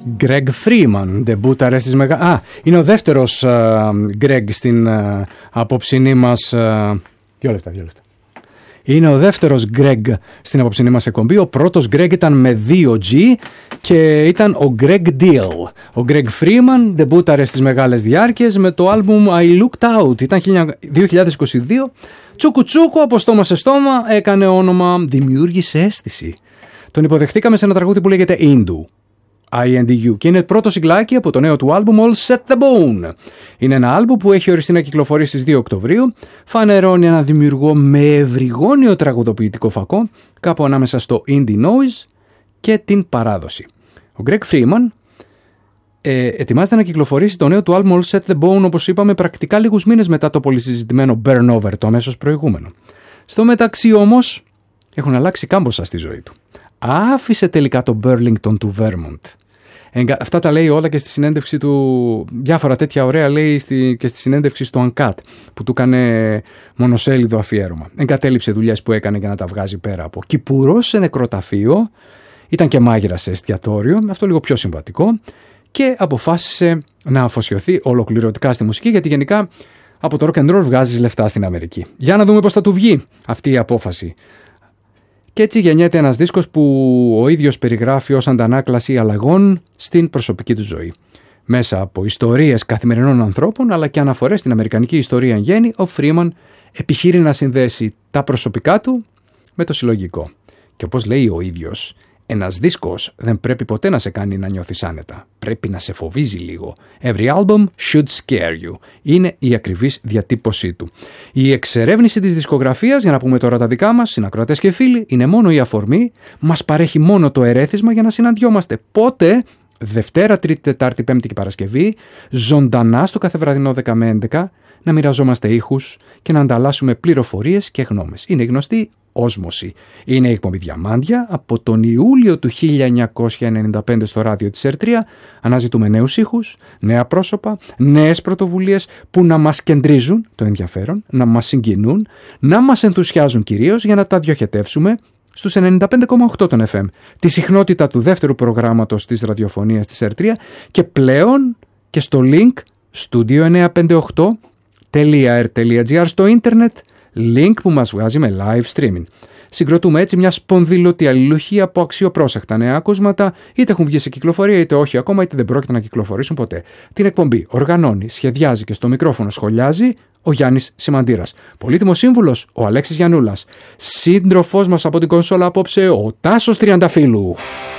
Greg Freeman, ντεμπούταρε στις είναι ο δεύτερος Greg στην απόψινή μας... Δύο λεπτά. Είναι ο δεύτερος Greg στην απόψινή μας εκπομπή. Ο πρώτος Greg ήταν με 2G και ήταν ο Greg Deal. Ο Greg Freeman ντεμπούταρε στις μεγάλες διάρκειες με το άλμπουμ I Looked Out. Ήταν 2022. Τσούκου από στόμα σε στόμα έκανε όνομα, δημιούργησε αίσθηση. Τον υποδεχτήκαμε σε ένα τραγούδι που λέγεται Indu. INDU, και είναι πρώτο συγκλάκι από το νέο του άλμπουμ All Set the Bone. Είναι ένα άλμπουμ που έχει οριστεί να κυκλοφορήσει στις 2 Οκτωβρίου. Φανερώνει έναν δημιουργό με ευρυγόνιο τραγουδοποιητικό φακό, κάπου ανάμεσα στο indie noise και την παράδοση. Ο Greg Freeman ετοιμάζεται να κυκλοφορήσει το νέο του άλμπουμ All Set the Bone, όπως είπαμε, πρακτικά λίγους μήνες μετά το πολυσυζητημένο Burn Over, το αμέσως προηγούμενο. Στο μεταξύ όμως έχουν αλλάξει κάμποσα στη ζωή του. Άφησε τελικά το Burlington του Vermont. Αυτά τα λέει όλα και στη συνέντευξη του, διάφορα τέτοια ωραία λέει και στη συνέντευξη στο Uncut που του έκανε μονοσέλιδο αφιέρωμα. Εγκατέλειψε δουλειές που έκανε για να τα βγάζει πέρα από κυπουρός σε νεκροταφείο, ήταν και μάγειρας σε εστιατόριο, αυτό λίγο πιο συμβατικό, και αποφάσισε να αφοσιωθεί ολοκληρωτικά στη μουσική, γιατί γενικά από το rock and roll βγάζεις λεφτά στην Αμερική. Για να δούμε πώς θα του βγει αυτή η απόφαση. Και έτσι γεννιέται ένας δίσκος που ο ίδιος περιγράφει ως αντανάκλαση αλλαγών στην προσωπική του ζωή. Μέσα από ιστορίες καθημερινών ανθρώπων, αλλά και αναφορές στην αμερικανική ιστορία εν γέννη, ο Freeman επιχείρει να συνδέσει τα προσωπικά του με το συλλογικό. Και όπως λέει ο ίδιος, ένας δίσκος δεν πρέπει ποτέ να σε κάνει να νιώθεις άνετα. Πρέπει να σε φοβίζει λίγο. Every album should scare you. Είναι η ακριβής διατύπωσή του. Η εξερεύνηση της δισκογραφίας, για να πούμε τώρα τα δικά μας, συνακροατές και φίλοι, είναι μόνο η αφορμή. Μας παρέχει μόνο το ερέθισμα για να συναντιόμαστε. Πότε? Δευτέρα, Τρίτη, Τετάρτη, Πέμπτη και Παρασκευή, ζωντανά στο καθεβραδινό 10 με 11, να μοιραζόμαστε ήχους και να ανταλλάσσουμε πληροφορίες και γνώμες. Είναι γνωστή Όσμωση. Είναι η εκπομπή Διαμάντια από τον Ιούλιο του 1995 στο ράδιο της ΕΡΤ3. Αναζητούμε νέους ήχους, νέα πρόσωπα, νέες πρωτοβουλίες που να μας κεντρίζουν το ενδιαφέρον, να μας συγκινούν, να μας ενθουσιάζουν κυρίως, για να τα διοχετεύσουμε στους 95,8 των FM, τη συχνότητα του δεύτερου προγράμματος της ραδιοφωνίας της ΕΡΤ3, και πλέον και στο link studio958.r.gr στο ίντερνετ, link που μας βγάζει με live streaming. Συγκροτούμε έτσι μια σπονδυλωτή αλληλουχία από αξιοπρόσεκτα νέα ακούσματα, είτε έχουν βγει σε κυκλοφορία είτε όχι ακόμα, είτε δεν πρόκειται να κυκλοφορήσουν ποτέ. Την εκπομπή οργανώνει, σχεδιάζει και στο μικρόφωνο σχολιάζει ο Γιάννης Σιμαντήρας. Πολύτιμος σύμβουλος ο Αλέξης Γιαννούλας. Σύντροφός μας από την κονσόλα απόψε ο Τάσος Τριανταφύλου.